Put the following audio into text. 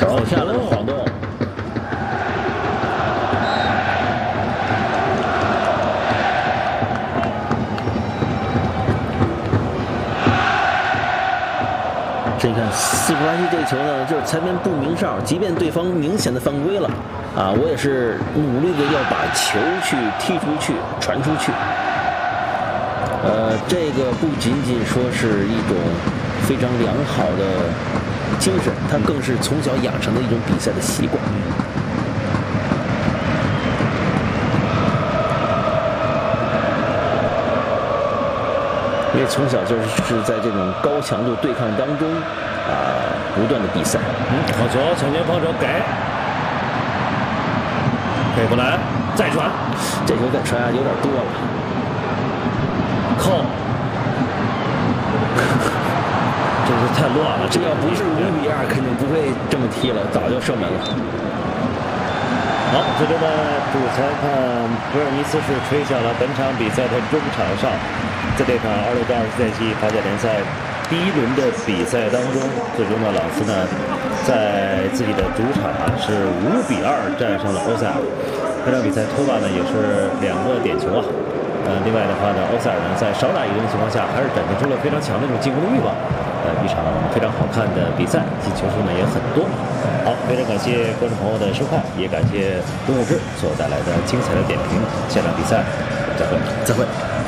好漂亮的晃动。这你看，斯普拉西这球呢，就是裁判不鸣哨，即便对方明显的犯规了，啊，我也是努力的要把球去踢出去、传出去。这个不仅仅说是一种非常良好的精神，它更是从小养成的一种比赛的习惯。因为从小就是在这种高强度对抗当中不断的比赛。 好球，抢前防守给过来，再传， 这球再传下有点多了。 扣，这是太乱了。 这要不是5-2，肯定不会这么踢了，早就射门了。 好，这边的主裁判博尔尼斯是吹响了本场比赛的中场哨。在这场26-24赛季法甲联赛第1轮的比赛当中，最终呢，朗斯呢在自己的主场是5-2战胜了欧塞尔。这场比赛托巴呢也是2个点球啊。另外的话呢，欧塞尔呢在少打1个人的情况下，还是展现出了非常强的这种进攻的欲望。一场非常好看的比赛，进球数呢也很多。好，非常感谢观众朋友的收看，也感谢东佑之所带来的精彩的点评。下场比赛再会， 再会。